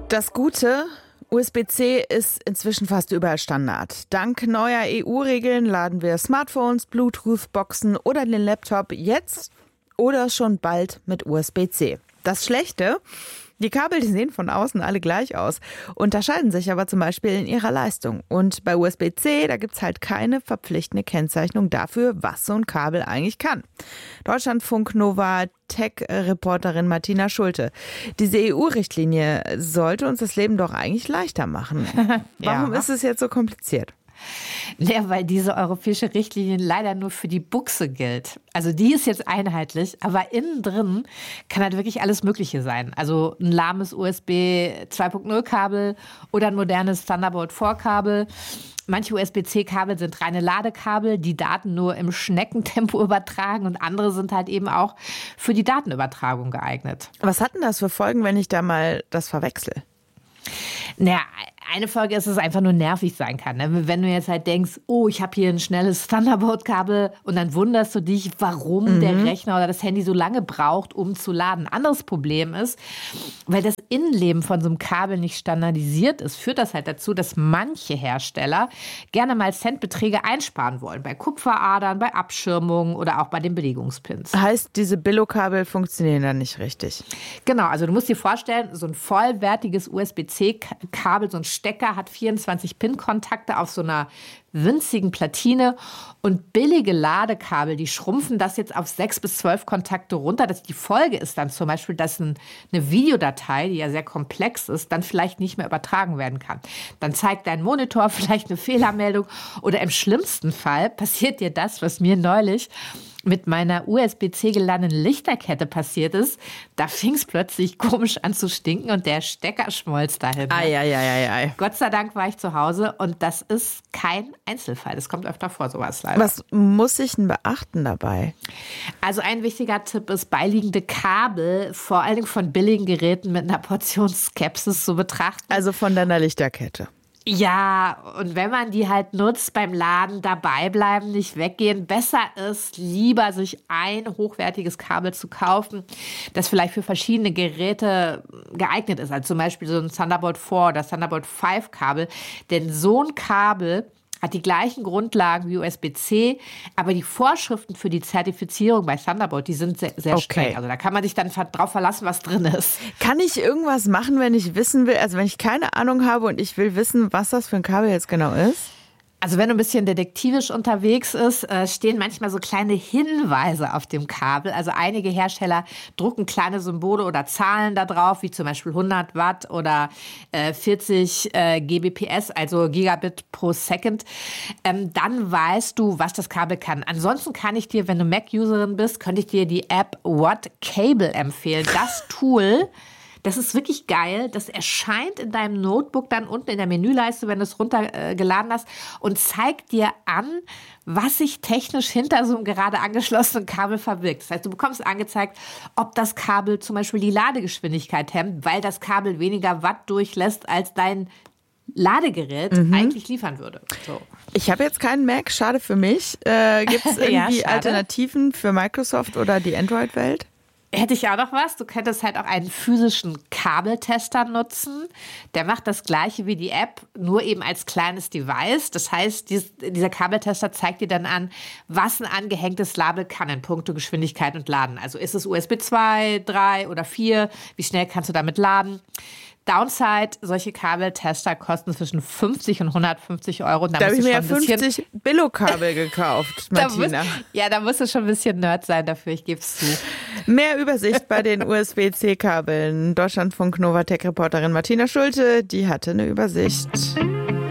Das Gute, USB-C ist inzwischen fast überall Standard. Dank neuer EU-Regeln laden wir Smartphones, Bluetooth-Boxen oder den Laptop jetzt oder schon bald mit USB-C. Das Schlechte: die Kabel, die sehen von außen alle gleich aus, unterscheiden sich aber zum Beispiel in ihrer Leistung. Und bei USB-C, da gibt's halt keine verpflichtende Kennzeichnung dafür, was so ein Kabel eigentlich kann. Deutschlandfunk Nova Tech-Reporterin Martina Schulte. Diese EU-Richtlinie sollte uns das Leben doch eigentlich leichter machen. Warum ist es jetzt so kompliziert? Ja, weil diese europäische Richtlinie leider nur für die Buchse gilt. Also die ist jetzt einheitlich, aber innen drin kann halt wirklich alles Mögliche sein. Also ein lahmes USB 2.0 Kabel oder ein modernes Thunderbolt 4 Kabel. Manche USB-C-Kabel sind reine Ladekabel, die Daten nur im Schneckentempo übertragen, und andere sind halt eben auch für die Datenübertragung geeignet. Was hat denn das für Folgen, wenn ich da mal das verwechsel? Naja, eine Folge ist, dass es einfach nur nervig sein kann. Ne? Wenn du jetzt halt denkst, oh, ich habe hier ein schnelles Thunderbolt-Kabel, und dann wunderst du dich, warum der Rechner oder das Handy so lange braucht, um zu laden. Ein anderes Problem ist, weil das Innenleben von so einem Kabel nicht standardisiert ist, führt das halt dazu, dass manche Hersteller gerne mal Centbeträge einsparen wollen. Bei Kupferadern, bei Abschirmungen oder auch bei den Belegungspins. Heißt, diese Billo-Kabel funktionieren dann nicht richtig? Genau, also du musst dir vorstellen, so ein vollwertiges USB-C-Kabel, so ein Stecker hat 24 Pin-Kontakte auf so einer winzigen Platine, und billige Ladekabel, die schrumpfen das jetzt auf 6 bis 12 Kontakte runter. Die Folge ist dann zum Beispiel, dass eine Videodatei, die ja sehr komplex ist, dann vielleicht nicht mehr übertragen werden kann. Dann zeigt dein Monitor vielleicht eine Fehlermeldung, oder im schlimmsten Fall passiert dir das, was mir neulich mit meiner USB-C geladenen Lichterkette passiert ist. Da fing es plötzlich komisch an zu stinken und der Stecker schmolz dahin. Ei. Gott sei Dank war ich zu Hause, und das ist kein Einzelfall. Das kommt öfter vor, sowas leider. Was muss ich denn beachten dabei? Also ein wichtiger Tipp ist, beiliegende Kabel, vor allen Dingen von billigen Geräten, mit einer Portion Skepsis zu betrachten. Also von deiner Lichterkette. Ja, und wenn man die halt nutzt beim Laden, dabei bleiben, nicht weggehen. Besser ist, lieber sich ein hochwertiges Kabel zu kaufen, das vielleicht für verschiedene Geräte geeignet ist. Also zum Beispiel so ein Thunderbolt 4 oder Thunderbolt 5 Kabel. Denn so ein Kabel hat die gleichen Grundlagen wie USB-C, aber die Vorschriften für die Zertifizierung bei Thunderbolt, die sind sehr, sehr streng. Also da kann man sich dann drauf verlassen, was drin ist. Kann ich irgendwas machen, wenn ich wissen will, also wenn ich keine Ahnung habe und ich will wissen, was das für ein Kabel jetzt genau ist? Also wenn du ein bisschen detektivisch unterwegs ist, stehen manchmal so kleine Hinweise auf dem Kabel. Also einige Hersteller drucken kleine Symbole oder Zahlen da drauf, wie zum Beispiel 100 Watt oder 40 Gbps, also Gigabit pro Second. Dann weißt du, was das Kabel kann. Ansonsten kann ich dir, wenn du Mac-Userin bist, könnte ich dir die App What Cable empfehlen. Das Tool, das ist wirklich geil. Das erscheint in deinem Notebook dann unten in der Menüleiste, wenn du es runtergeladen hast, und zeigt dir an, was sich technisch hinter so einem gerade angeschlossenen Kabel verbirgt. Das heißt, du bekommst angezeigt, ob das Kabel zum Beispiel die Ladegeschwindigkeit hemmt, weil das Kabel weniger Watt durchlässt, als dein Ladegerät eigentlich liefern würde. So. Ich habe jetzt keinen Mac, schade für mich. Gibt es irgendwie Alternativen für Microsoft oder die Android-Welt? Hätte ich auch noch was. Du könntest halt auch einen physischen Kabeltester nutzen. Der macht das Gleiche wie die App, nur eben als kleines Device. Das heißt, dieser Kabeltester zeigt dir dann an, was ein angehängtes Label kann in puncto Geschwindigkeit und Laden. Also ist es USB 2, 3 oder 4? Wie schnell kannst du damit laden? Downside, solche Kabeltester kosten zwischen 50 und 150 €. Da habe ich mir ja 50 Billo-Kabel gekauft, Martina. Da musst du schon ein bisschen Nerd sein dafür, ich gebe es zu. Mehr Übersicht bei den USB-C-Kabeln. Deutschlandfunk Nova Tech-Reporterin Martina Schulte, die hatte eine Übersicht.